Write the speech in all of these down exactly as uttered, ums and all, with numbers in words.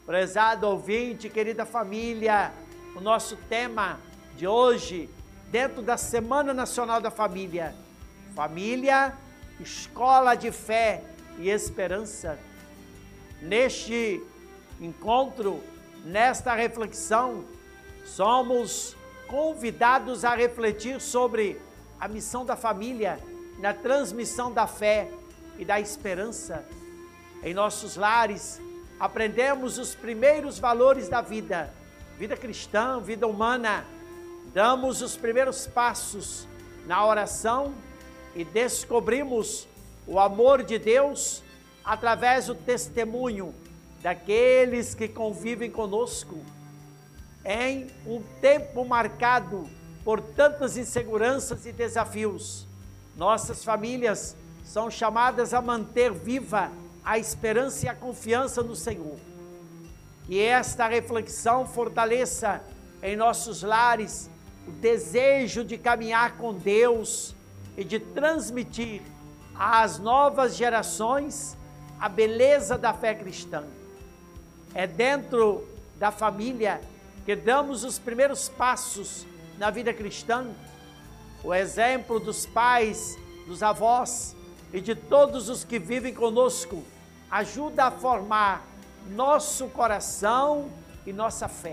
Prezado ouvinte, querida família, o nosso tema de hoje, dentro da Semana Nacional da Família, Família, Escola de Fé e Esperança. Neste encontro, nesta reflexão, somos convidados a refletir sobre a missão da família na transmissão da fé e da esperança. Em nossos lares, aprendemos os primeiros valores da vida, vida cristã, vida humana. Damos os primeiros passos na oração e descobrimos o amor de Deus através do testemunho daqueles que convivem conosco. Em um tempo marcado por tantas inseguranças e desafios, nossas famílias são chamadas a manter viva a esperança e a confiança no Senhor. Que esta reflexão fortaleça em nossos lares o desejo de caminhar com Deus e de transmitir às novas gerações a beleza da fé cristã. É dentro da família que damos os primeiros passos na vida cristã. O exemplo dos pais, dos avós e de todos os que vivem conosco ajuda a formar nosso coração e nossa fé.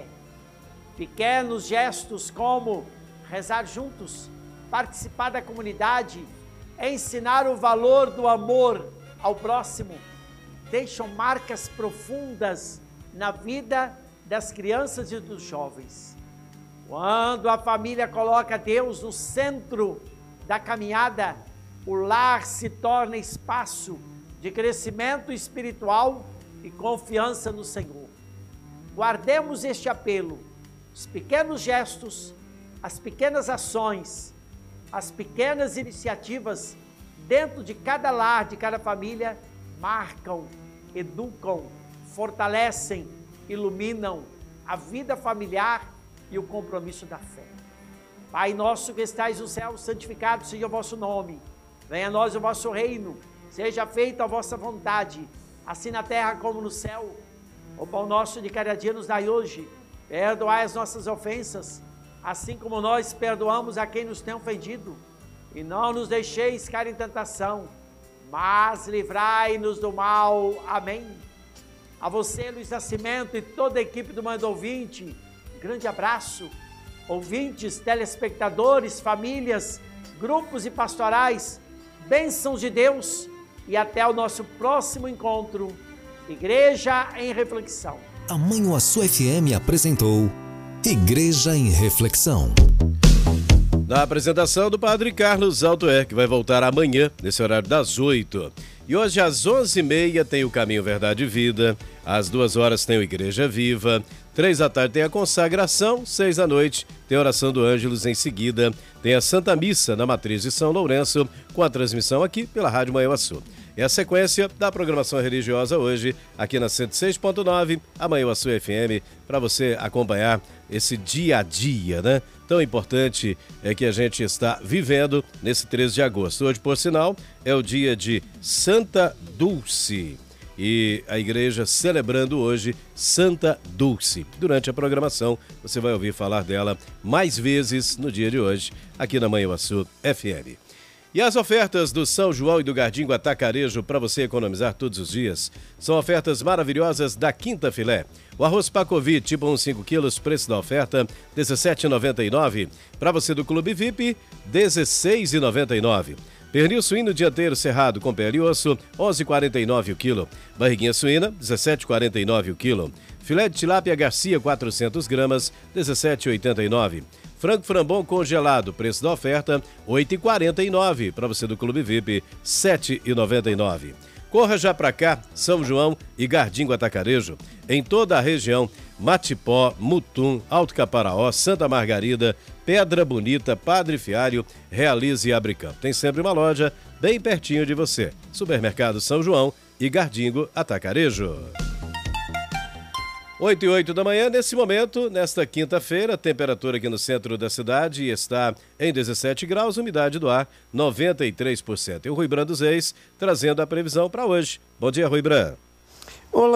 Pequenos gestos como rezar juntos, participar da comunidade, ensinar o valor do amor ao próximo, deixam marcas profundas na vida das crianças e dos jovens. Quando a família coloca Deus no centro da caminhada, o lar se torna espaço de crescimento espiritual e confiança no Senhor. Guardemos este apelo. Os pequenos gestos, as pequenas ações, as pequenas iniciativas dentro de cada lar, de cada família, marcam, educam, fortalecem, iluminam a vida familiar e o compromisso da fé. Pai nosso que estais no céu, santificado seja o vosso nome. Venha a nós o vosso reino, seja feita a vossa vontade, assim na terra como no céu. O pão nosso de cada dia nos dai hoje. Perdoai as nossas ofensas, assim como nós perdoamos a quem nos tem ofendido. E não nos deixeis cair em tentação, mas livrai-nos do mal. Amém. A você, Luiz Nascimento, e toda a equipe do Manda Ouvinte, um grande abraço. Ouvintes, telespectadores, famílias, grupos e pastorais, bênçãos de Deus e até o nosso próximo encontro. Igreja em Reflexão. A Manhuaçu F M apresentou Igreja em Reflexão. Na apresentação do Padre Carlos Altoer, que vai voltar amanhã, nesse horário das oito. E hoje às onze e meia tem o Caminho, Verdade e Vida, às duas horas tem o Igreja Viva, três da tarde tem a consagração, seis da noite tem a oração do Ângelus, em seguida tem a Santa Missa na Matriz de São Lourenço, com a transmissão aqui pela Rádio Manhuaçu. É a sequência da programação religiosa hoje, aqui na cento e seis ponto nove, a Manhuaçu F M, para você acompanhar esse dia a dia, né? Tão importante é que a gente está vivendo nesse treze de agosto. Hoje, por sinal, é o dia de Santa Dulce. E a igreja celebrando hoje Santa Dulce. Durante a programação, você vai ouvir falar dela mais vezes no dia de hoje, aqui na Manhuaçu F M. E as ofertas do São João e do Gardingo Atacarejo para você economizar todos os dias são ofertas maravilhosas da Quinta Filé. O arroz Pacovi, tipo um cinco quilos, preço da oferta dezessete reais e noventa e nove centavos. Para você do Clube V I P, dezesseis reais e noventa e nove centavos. Pernil suíno dianteiro cerrado com pele e osso, onze reais e quarenta e nove centavos o quilo. Barriguinha suína, dezessete reais e quarenta e nove centavos o quilo. Filé de tilápia Garcia, quatrocentas gramas, dezessete reais e oitenta e nove centavos. Frango frambom congelado, preço da oferta, oito reais e quarenta e nove centavos. Para você do Clube V I P, sete reais e noventa e nove centavos. Corra já para cá, São João e Gardingo Atacarejo, em toda a região, Matipó, Mutum, Alto Caparaó, Santa Margarida, Pedra Bonita, Padre Fiário, Realize e Abricampo. Tem sempre uma loja bem pertinho de você. Supermercado São João e Gardingo Atacarejo. oito e oito da manhã, nesse momento, nesta quinta-feira, a temperatura aqui no centro da cidade está em dezessete graus, umidade do ar noventa e três por cento. E o Rui Brando Reis trazendo a previsão para hoje. Bom dia, Rui Brando.